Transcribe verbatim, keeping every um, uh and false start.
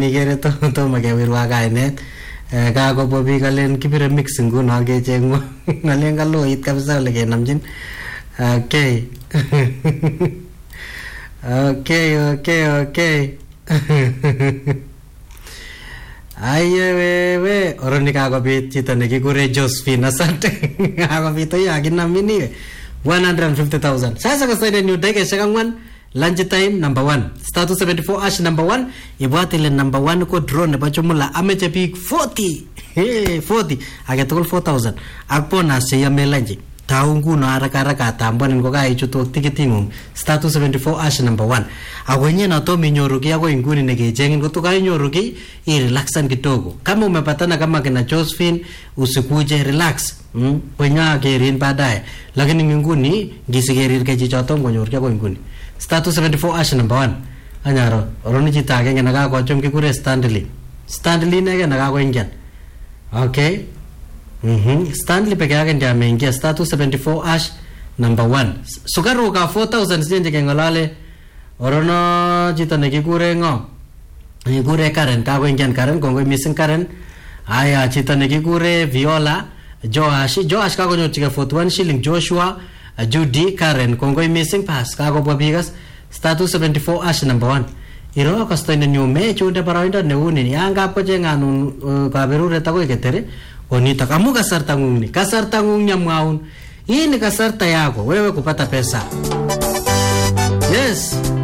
igere to to makewirwa kainet kakobwa biik alen kibire mix nguno kechengwa ngalen kaloit kabisa ole kenamjin. Okay. Okay, okay, okay. Aye wewe oroni kakobit chito nekikure Josephine, asante. Kakobit oyo akinamini one hundred fifty thousand. Sasa kasaida new dakika angwan lunch time number one. Star two seventy-four ash number one. Ibwat ile number one ko drone nebo jumla ameche biik forty. Hey, forty. Agetugul four thousand. Ak bonus cheyame lunch. Tau nguno haraka haraka atambwan ngokaichut tikitingung star two seventy-four ash number one. Awenye na to minyoru ki ako inguni nekechengin koto kainyoru ki i relaxan kidogo. Kama umepatana kama kina Josephine usikuje relax. Mm, wenya gerin baadaye. Lakini nguni ngisigerir ke chichoto ngonyoru ki ako inguni. Star two seventy-four ash number one. Anyaro oroni chita agenge nakakochom kikure Stanley. Stanley nege nakakoingian. Okay. Mhm. Stanley peke yake ndiye ameingia star two seventy-four ash number one. Sukaru ka four thousand sije kengolale. Orono chito nekikure ngo. Nekikure Karen ka koingian Karen kongoi missing Karen. Aya chito nekikure Viola Joash Joash ka konyochike forty-one shilling. Joshua Judy Karen kongoi missing pass ka kobwa bigas star two seventy-four ash number one. Iro kasto ina nyume chude paraindo neuni yanga pochenganun kaberure takoi ketere. Onita kamu kasarta ngung ni kasarta ngung nyamwaun hii ni kasarta yako wewe kupata pesa. Yes.